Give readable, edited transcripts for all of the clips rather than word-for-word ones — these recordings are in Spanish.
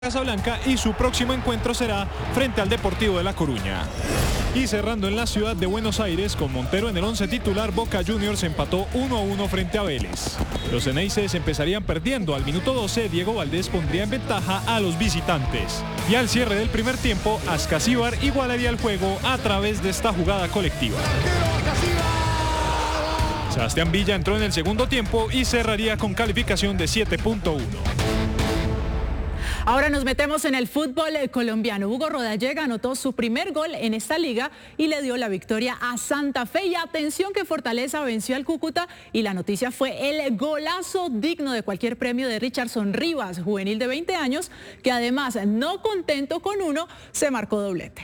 Casablanca y su próximo encuentro será frente al Deportivo de La Coruña. Y cerrando en la ciudad de Buenos Aires, con Montero en el 11 titular, Boca Juniors empató 1-1 frente a Vélez. Los Ceneices empezarían perdiendo. Al minuto 12, Diego Valdés pondría en ventaja a los visitantes. Y al cierre del primer tiempo, Ascasíbar igualaría el juego a través de esta jugada colectiva. Sebastián Villa entró en el segundo tiempo y cerraría con calificación de 7.1. Ahora nos metemos en el fútbol colombiano. Hugo Rodallega anotó su primer gol en esta liga y le dio la victoria a Santa Fe. Y atención que Fortaleza venció al Cúcuta y la noticia fue el golazo digno de cualquier premio de Richardson Rivas, juvenil de 20 años, que además, no contento con uno, se marcó doblete.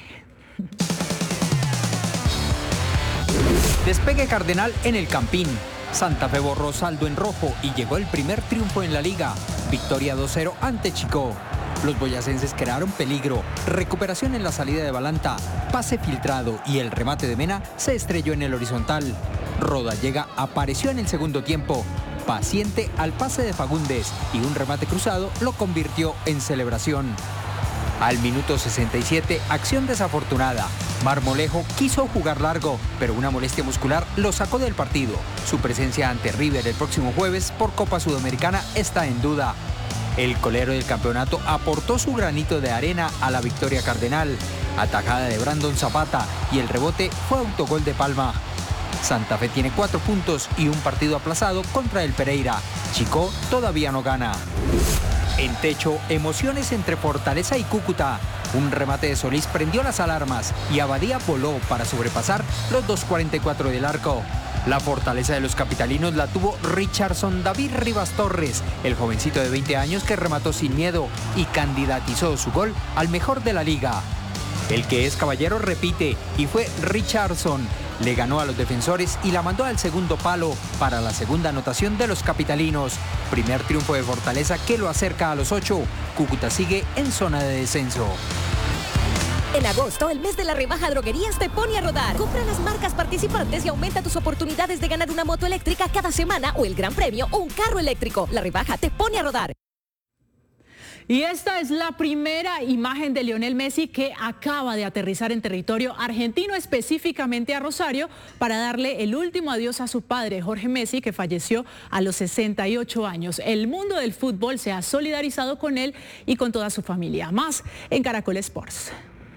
Despegue cardenal en el Campín. Santa Fe borró saldo en rojo y llegó el primer triunfo en la liga. Victoria 2-0 ante Chico. Los boyacenses crearon peligro. Recuperación en la salida de Balanta. Pase filtrado y el remate de Mena se estrelló en el horizontal. Rodallega apareció en el segundo tiempo. Paciente al pase de Fagundes y un remate cruzado lo convirtió en celebración. Al minuto 67, acción desafortunada. Marmolejo quiso jugar largo, pero una molestia muscular lo sacó del partido. Su presencia ante River el próximo jueves por Copa Sudamericana está en duda. El colero del campeonato aportó su granito de arena a la victoria cardenal. Atajada de Brandon Zapata y el rebote fue autogol de Palma. Santa Fe tiene 4 puntos y un partido aplazado contra el Pereira. Chico todavía no gana. En techo, emociones entre Fortaleza y Cúcuta. Un remate de Solís prendió las alarmas y Abadía voló para sobrepasar los 2.44 del arco. La fortaleza de los capitalinos la tuvo Richardson David Rivas Torres, el jovencito de 20 años que remató sin miedo y candidatizó su gol al mejor de la liga. El que es caballero repite y fue Richardson. Le ganó a los defensores y la mandó al segundo palo para la segunda anotación de los capitalinos. Primer triunfo de Fortaleza que lo acerca a los 8. Cúcuta sigue en zona de descenso. En agosto, el mes de la rebaja Droguerías te pone a rodar. Compra las marcas participantes y aumenta tus oportunidades de ganar una moto eléctrica cada semana o el gran premio o un carro eléctrico. La rebaja te pone a rodar. Y esta es la primera imagen de Lionel Messi que acaba de aterrizar en territorio argentino, específicamente a Rosario, para darle el último adiós a su padre, Jorge Messi, que falleció a los 68 años. El mundo del fútbol se ha solidarizado con él y con toda su familia. Más en Caracol Sports.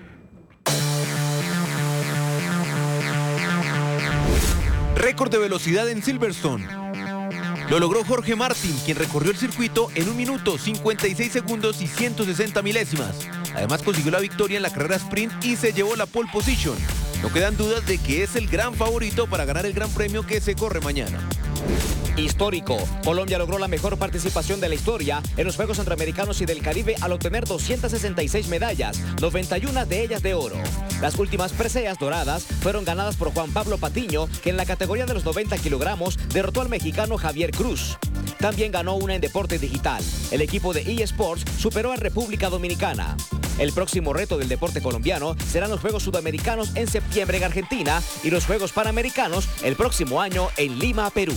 Récord de velocidad en Silverstone. Lo logró Jorge Martín, quien recorrió el circuito en 1 minuto, 56 segundos y 160 milésimas. Además consiguió la victoria en la carrera sprint y se llevó la pole position. No quedan dudas de que es el gran favorito para ganar el gran premio que se corre mañana. Histórico. Colombia logró la mejor participación de la historia en los Juegos Centroamericanos y del Caribe al obtener 266 medallas, 91 de ellas de oro. Las últimas preseas doradas fueron ganadas por Juan Pablo Patiño, que en la categoría de los 90 kilogramos derrotó al mexicano Javier Cruz. También ganó una en deporte digital. El equipo de eSports superó a República Dominicana. El próximo reto del deporte colombiano serán los Juegos Sudamericanos en septiembre en Argentina y los Juegos Panamericanos el próximo año en Lima, Perú.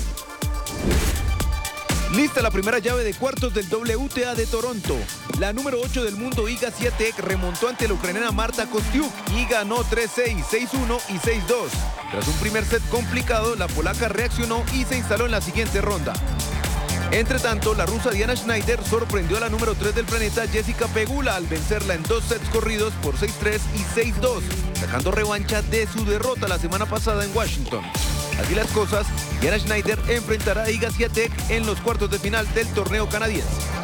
Lista la primera llave de cuartos del WTA de Toronto. La número 8 del mundo, Iga Swiatek, remontó ante la ucraniana Marta Kostyuk y ganó 3-6, 6-1 y 6-2. Tras un primer set complicado, la polaca reaccionó y se instaló en la siguiente ronda. Entre tanto, la rusa Diana Schneider sorprendió a la número 3 del planeta, Jessica Pegula, al vencerla en 2 sets corridos por 6-3 y 6-2, sacando revancha de su derrota la semana pasada en Washington. Así las cosas, Diana Schneider enfrentará a Iga Swiatek en los cuartos de final del torneo canadiense.